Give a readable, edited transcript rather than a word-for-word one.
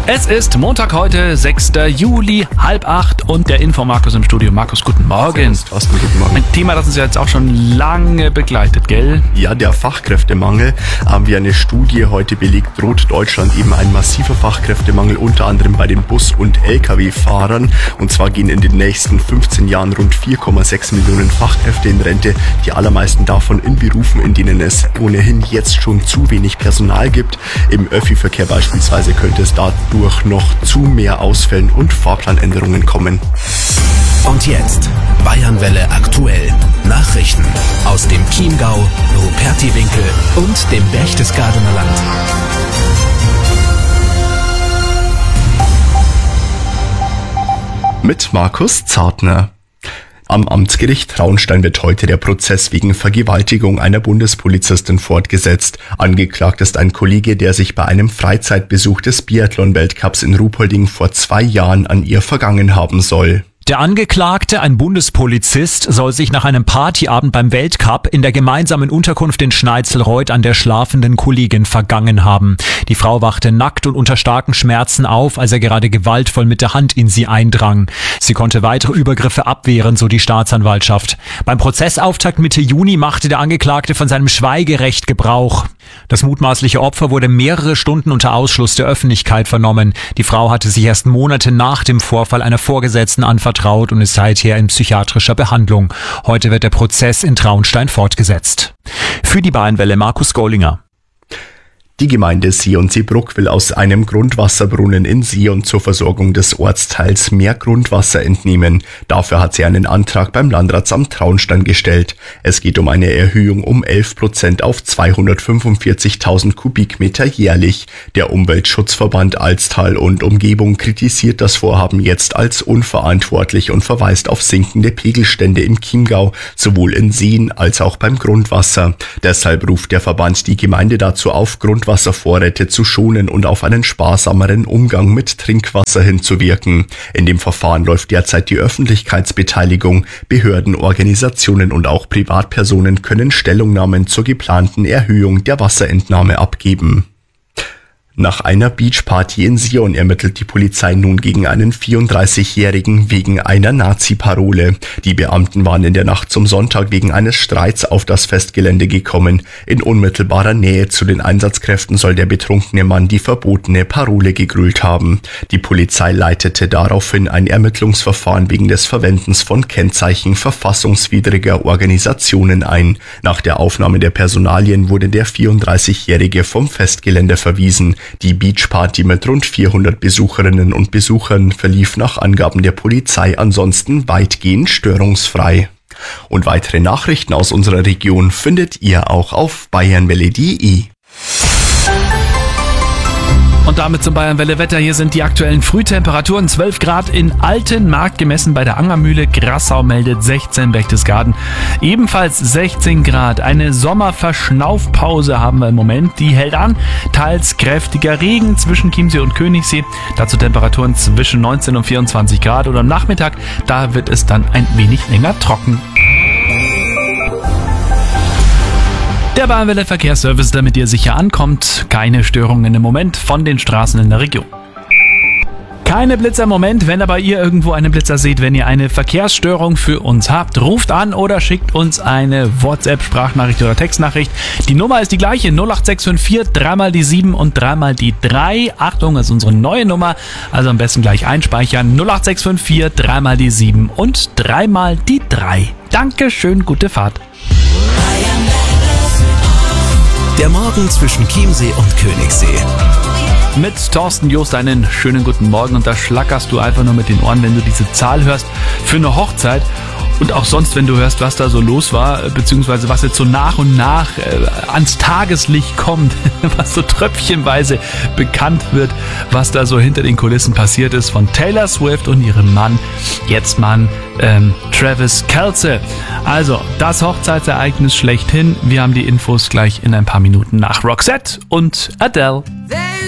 Es ist Montag heute, 6. Juli, 7:30 und der Info-Markus im Studio. Markus, guten Morgen. Guten Morgen. Ein Thema, das uns ja jetzt auch schon lange begleitet, gell? Ja, der Fachkräftemangel. Wie eine Studie heute belegt, droht Deutschland eben ein massiver Fachkräftemangel, unter anderem bei den Bus- und Lkw-Fahrern. Und zwar gehen in den nächsten 15 Jahren rund 4,6 Millionen Fachkräfte in Rente. Die allermeisten davon in Berufen, in denen es ohnehin jetzt schon zu wenig Personal gibt. Im Öffi-Verkehr beispielsweise könnte es dadurch noch zu mehr Ausfällen und Fahrplanänderungen kommen. Und jetzt Bayernwelle aktuell. Nachrichten aus dem Chiemgau, Rupertiwinkel und dem Berchtesgadener Land. Mit Markus Zartner. Am Amtsgericht Traunstein wird heute der Prozess wegen Vergewaltigung einer Bundespolizistin fortgesetzt. Angeklagt ist ein Kollege, der sich bei einem Freizeitbesuch des Biathlon-Weltcups in Ruhpolding vor 2 Jahren an ihr vergangen haben soll. Der Angeklagte, ein Bundespolizist, soll sich nach einem Partyabend beim Weltcup in der gemeinsamen Unterkunft in Schneitzelreuth an der schlafenden Kollegin vergangen haben. Die Frau wachte nackt und unter starken Schmerzen auf, als er gerade gewaltvoll mit der Hand in sie eindrang. Sie konnte weitere Übergriffe abwehren, so die Staatsanwaltschaft. Beim Prozessauftakt Mitte Juni machte der Angeklagte von seinem Schweigerecht Gebrauch. Das mutmaßliche Opfer wurde mehrere Stunden unter Ausschluss der Öffentlichkeit vernommen. Die Frau hatte sich erst Monate nach dem Vorfall einer Vorgesetzten anvertraut und ist seither in psychiatrischer Behandlung. Heute wird der Prozess in Traunstein fortgesetzt. Für die Bayernwelle Markus Gollinger. Die Gemeinde Sion-Seebruck will aus einem Grundwasserbrunnen in Sion zur Versorgung des Ortsteils mehr Grundwasser entnehmen. Dafür hat sie einen Antrag beim Landratsamt Traunstein gestellt. Es geht um eine Erhöhung um 11% auf 245.000 Kubikmeter jährlich. Der Umweltschutzverband Alstal und Umgebung kritisiert das Vorhaben jetzt als unverantwortlich und verweist auf sinkende Pegelstände im Chiemgau, sowohl in Seen als auch beim Grundwasser. Deshalb ruft der Verband die Gemeinde dazu auf, Grundwasservorräte zu schonen und auf einen sparsameren Umgang mit Trinkwasser hinzuwirken. In dem Verfahren läuft derzeit die Öffentlichkeitsbeteiligung. Behörden, Organisationen und auch Privatpersonen können Stellungnahmen zur geplanten Erhöhung der Wasserentnahme abgeben. Nach einer Beachparty in Sion ermittelt die Polizei nun gegen einen 34-Jährigen wegen einer Nazi-Parole. Die Beamten waren in der Nacht zum Sonntag wegen eines Streits auf das Festgelände gekommen. In unmittelbarer Nähe zu den Einsatzkräften soll der betrunkene Mann die verbotene Parole gegrölt haben. Die Polizei leitete daraufhin ein Ermittlungsverfahren wegen des Verwendens von Kennzeichen verfassungswidriger Organisationen ein. Nach der Aufnahme der Personalien wurde der 34-Jährige vom Festgelände verwiesen. Die Beachparty mit rund 400 Besucherinnen und Besuchern verlief nach Angaben der Polizei ansonsten weitgehend störungsfrei. Und weitere Nachrichten aus unserer Region findet ihr auch auf bayernwelle.de. Und damit zum Bayernwelle-Wetter. Hier sind die aktuellen Frühtemperaturen. 12 Grad in Altenmarkt gemessen bei der Angermühle. Grassau meldet 16, Berchtesgaden ebenfalls 16 Grad. Eine Sommerverschnaufpause haben wir im Moment. Die hält an. Teils kräftiger Regen zwischen Chiemsee und Königssee. Dazu Temperaturen zwischen 19 und 24 Grad. Und am Nachmittag, da wird es dann ein wenig länger trocken. Der Bayernwelle Verkehrsservice, damit ihr sicher ankommt. Keine Störungen im Moment von den Straßen in der Region. Keine Blitzer im Moment, wenn aber ihr irgendwo einen Blitzer seht, wenn ihr eine Verkehrsstörung für uns habt, ruft an oder schickt uns eine WhatsApp-Sprachnachricht oder Textnachricht. Die Nummer ist die gleiche, 08654, 3 die 7 und 3 die 3. Achtung, das ist unsere neue Nummer, also am besten gleich einspeichern. 08654, 3 die 7 und 3 die 3. Dankeschön, gute Fahrt. Der Morgen zwischen Chiemsee und Königssee. Mit Thorsten Joost einen schönen guten Morgen und da schlackerst du einfach nur mit den Ohren, wenn du diese Zahl hörst für eine Hochzeit und auch sonst, wenn du hörst, was da so los war, beziehungsweise was jetzt so nach und nach ans Tageslicht kommt, was so tröpfchenweise bekannt wird, was da so hinter den Kulissen passiert ist von Taylor Swift und ihrem Mann, jetzt Mann, Travis Kelce. Also, das Hochzeitsereignis schlechthin. Wir haben die Infos gleich in ein paar Minuten nach Roxette und Adele.